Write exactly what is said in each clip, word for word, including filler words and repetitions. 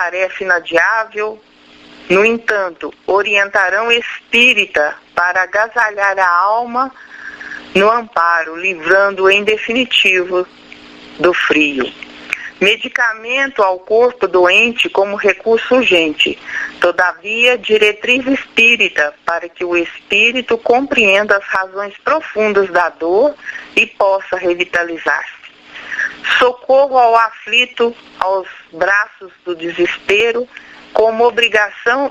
tarefa inadiável. No entanto, orientarão espírita para agasalhar a alma no amparo, livrando em definitivo do frio. Medicamento ao corpo doente como recurso urgente. Todavia, diretriz espírita para que o espírito compreenda as razões profundas da dor e possa revitalizar-se. Socorro ao aflito, aos braços do desespero, como obrigação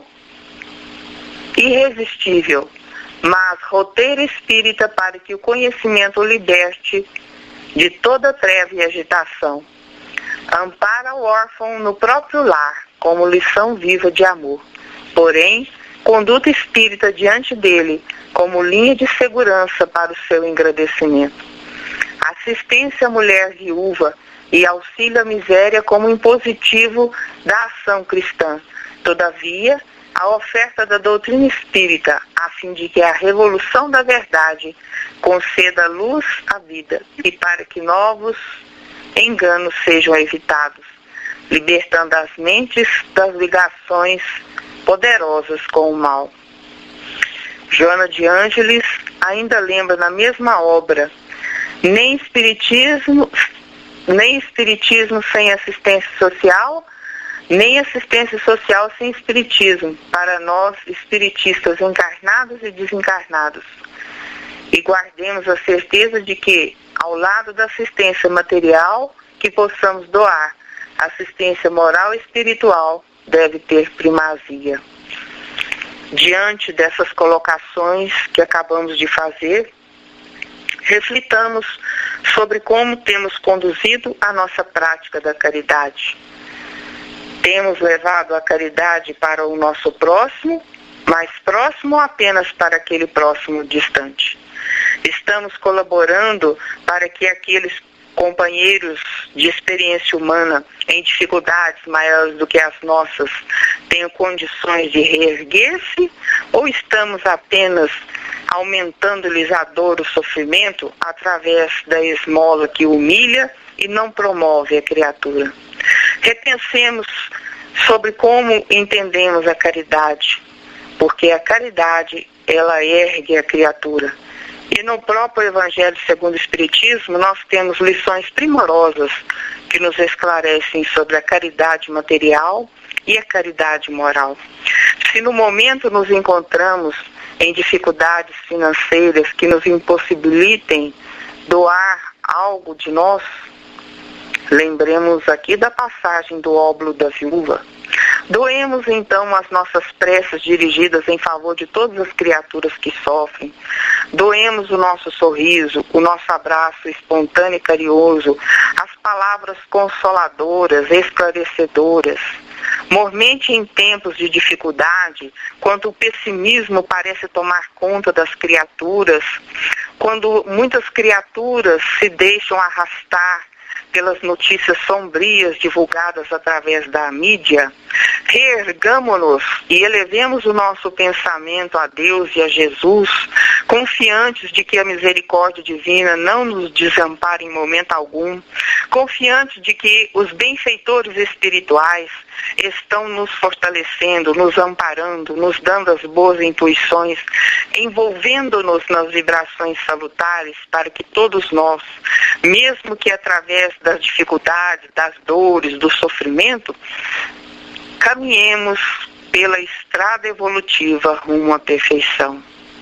irresistível, mas roteiro espírita para que o conhecimento o liberte de toda treva e agitação. Ampara o órfão no próprio lar, como lição viva de amor. Porém, conduta espírita diante dele, como linha de segurança para o seu engrandecimento. Assistência à mulher viúva e auxílio à miséria como impositivo da ação cristã. Todavia, a oferta da doutrina espírita, a fim de que a revolução da verdade conceda luz à vida e para que novos enganos sejam evitados, libertando as mentes das ligações poderosas com o mal. Joana de Ângeles ainda lembra na mesma obra: nem espiritismo, nem espiritismo sem assistência social, nem assistência social sem espiritismo, para nós espiritistas encarnados e desencarnados. E guardemos a certeza de que, ao lado da assistência material, que possamos doar, assistência moral e espiritual deve ter primazia. Diante dessas colocações que acabamos de fazer, reflitamos sobre como temos conduzido a nossa prática da caridade. Temos levado a caridade para o nosso próximo, mas próximo ou apenas para aquele próximo distante? Estamos colaborando para que aqueles companheiros de experiência humana em dificuldades maiores do que as nossas tenham condições de reerguer-se, ou estamos apenas aumentando-lhes a dor, o sofrimento, através da esmola que humilha e não promove a criatura? Repensemos sobre como entendemos a caridade, porque a caridade, ela ergue a criatura. E no próprio Evangelho segundo o Espiritismo, nós temos lições primorosas que nos esclarecem sobre a caridade material e a caridade moral. Se no momento nos encontramos em dificuldades financeiras que nos impossibilitem doar algo de nós, lembremos aqui da passagem do óbolo da viúva. Doemos então as nossas preces dirigidas em favor de todas as criaturas que sofrem. Doemos o nosso sorriso, o nosso abraço espontâneo e carinhoso, as palavras consoladoras, esclarecedoras. Mormente em tempos de dificuldade, quando o pessimismo parece tomar conta das criaturas, quando muitas criaturas se deixam arrastar pelas notícias sombrias divulgadas através da mídia, reergamo-nos e elevemos o nosso pensamento a Deus e a Jesus, confiantes de que a misericórdia divina não nos desampara em momento algum, confiantes de que os benfeitores espirituais estão nos fortalecendo, nos amparando, nos dando as boas intuições, envolvendo-nos nas vibrações salutares para que todos nós, mesmo que através das dificuldades, das dores, do sofrimento, caminhemos pela estrada evolutiva rumo à perfeição.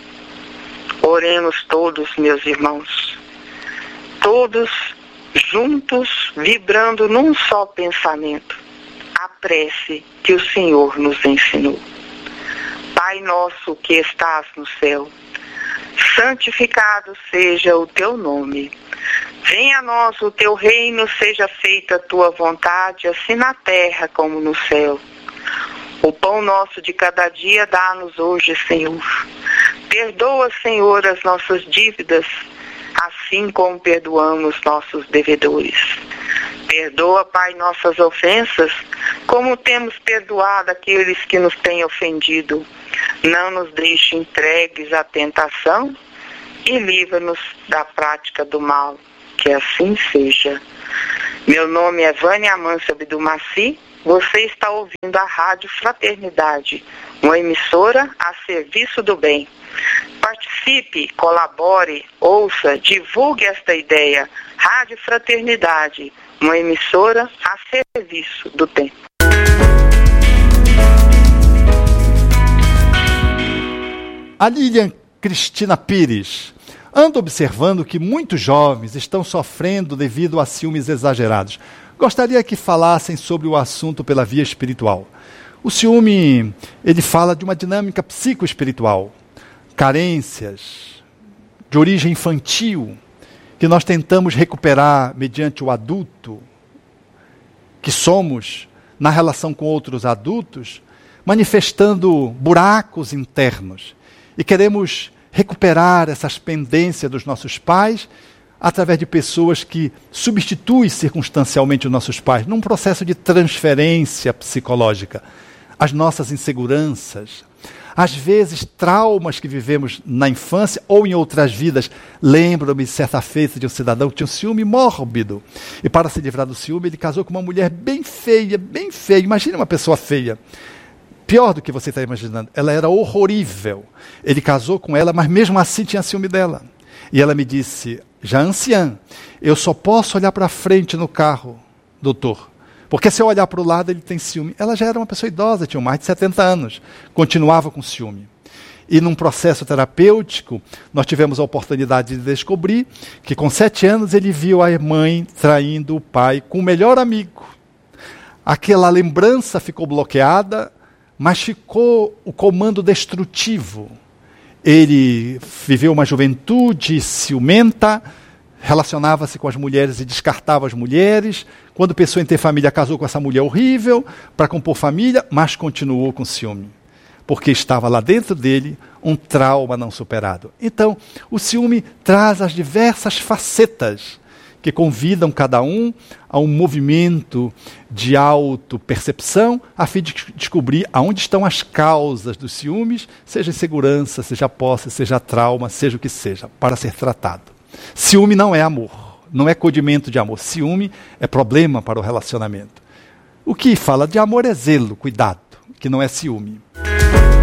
Oremos todos, meus irmãos, todos juntos, vibrando num só pensamento, a prece que o Senhor nos ensinou. Pai nosso que estás no céu, santificado seja o teu nome. Venha a nós o teu reino, seja feita a tua vontade, assim na terra como no céu. O pão nosso de cada dia dá-nos hoje, Senhor. Perdoa, Senhor, as nossas dívidas, assim como perdoamos nossos devedores. Perdoa, Pai, nossas ofensas, como temos perdoado aqueles que nos têm ofendido. Não nos deixe entregues à tentação e livra-nos da prática do mal. Que assim seja. Meu nome é Vânia Amância Abdumaci Você está ouvindo a Rádio Fraternidade, uma emissora a serviço do bem. Participe, colabore, ouça, divulgue esta ideia. Rádio Fraternidade, uma emissora a serviço do bem. A Lilian Cristina Pires anda observando que muitos jovens estão sofrendo devido a ciúmes exagerados. Gostaria que falassem sobre o assunto pela via espiritual. O ciúme, ele fala de uma dinâmica psicoespiritual, carências de origem infantil, que nós tentamos recuperar mediante o adulto, que somos na relação com outros adultos, manifestando buracos internos. E queremos recuperar essas pendências dos nossos pais através de pessoas que substituem circunstancialmente os nossos pais, num processo de transferência psicológica. As nossas inseguranças, às vezes traumas que vivemos na infância ou em outras vidas. Lembro-me, certa feita, de um cidadão que tinha um ciúme mórbido. E para se livrar do ciúme, ele casou com uma mulher bem feia, bem feia. Imagina uma pessoa feia. Pior do que você está imaginando, ela era horrorível. Ele casou com ela, mas mesmo assim tinha ciúme dela. E ela me disse, já anciã, eu só posso olhar para frente no carro, doutor, porque se eu olhar para o lado ele tem ciúme. Ela já era uma pessoa idosa, tinha mais de setenta anos, continuava com ciúme. E num processo terapêutico, nós tivemos a oportunidade de descobrir que com sete anos ele viu a mãe traindo o pai com o melhor amigo. Aquela lembrança ficou bloqueada, mas ficou o comando destrutivo. Ele viveu uma juventude ciumenta, relacionava-se com as mulheres e descartava as mulheres. Quando pensou em ter família, casou com essa mulher horrível para compor família, mas continuou com ciúme, porque estava lá dentro dele um trauma não superado. Então, o ciúme traz as diversas facetas que convidam cada um a um movimento de autopercepção, a fim de descobrir aonde estão as causas dos ciúmes, seja insegurança, seja posse, seja trauma, seja o que seja, para ser tratado. Ciúme não é amor, não é condimento de amor. Ciúme é problema para o relacionamento. O que fala de amor é zelo, cuidado, que não é ciúme.